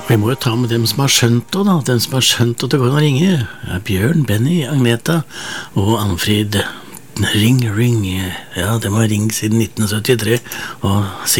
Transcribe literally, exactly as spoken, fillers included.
Vi må jo ta med dem som har skjønt det, da. Dem som har skjønt at det går an å ringe. Ja, Bjørn, Benny, Agneta og Anfrid. Ring, ring. Ja, de har ringt siden nitten syttitre, og